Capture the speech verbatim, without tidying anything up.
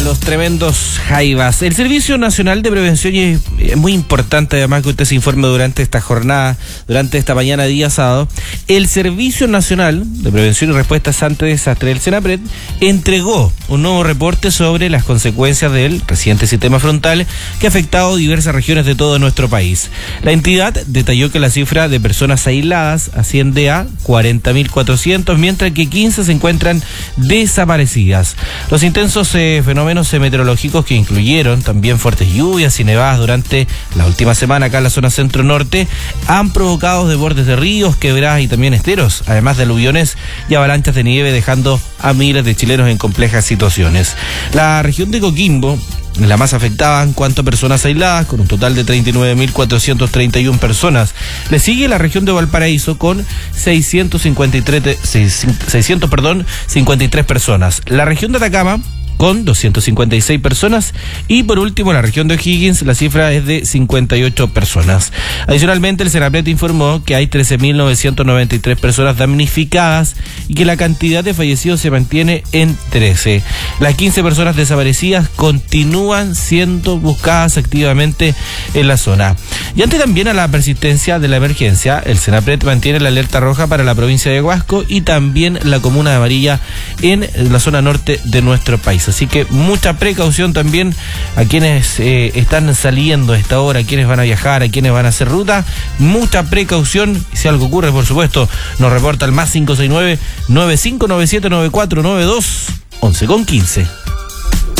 los tremendos jaivas. El Servicio Nacional de Prevención, y es, es muy importante además que usted se informe durante esta jornada, durante esta mañana día sábado, el Servicio Nacional de Prevención y Respuestas ante Desastres, el SENAPRED, entregó un nuevo reporte sobre las consecuencias del reciente sistema frontal que ha afectado diversas regiones de todo nuestro país. La entidad detalló que la cifra de personas aisladas asciende a cuarenta mil cuatrocientos, mientras que quince se encuentran desaparecidas. Los intensos eh, fenómenos eh, meteorológicos que incluyeron también fuertes lluvias y nevadas durante la última semana acá en la zona centro-norte han provocado desbordes de ríos, quebradas y también esteros, además de aluviones y avalanchas de nieve, dejando a miles de chilenos en complejas situaciones. La región de Coquimbo, la más afectada en cuanto a personas aisladas, con un total de treinta y nueve mil cuatrocientas treinta y una personas. Le sigue la región de Valparaíso con seiscientos cincuenta y tres, seiscientos, perdón, cincuenta y tres personas. La región de Atacama con doscientas cincuenta y seis personas, y por último la región de O'Higgins, la cifra es de cincuenta y ocho personas. Adicionalmente, el SENAPRED informó que hay trece mil novecientas noventa y tres personas damnificadas y que la cantidad de fallecidos se mantiene en trece. Las quince personas desaparecidas continúan siendo buscadas activamente en la zona. Y ante también a la persistencia de la emergencia, el SENAPRED mantiene la alerta roja para la provincia de Huasco y también la comuna de Amarilla en la zona norte de nuestro país. Así que mucha precaución también a quienes eh, están saliendo a esta hora, a quienes van a viajar, a quienes van a hacer ruta. Mucha precaución. Si algo ocurre, por supuesto, nos reporta el más cinco seis nueve, nueve cinco nueve siete, nueve cuatro nueve dos, once con quince.